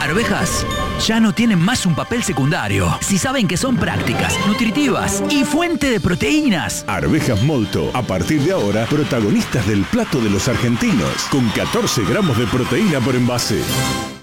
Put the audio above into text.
arvejas ya no tienen más un papel secundario. Si saben que son prácticas, nutritivas y fuente de proteínas. Arvejas Molto, a partir de ahora, protagonistas del plato de los argentinos, con 14 gramos de proteína por envase.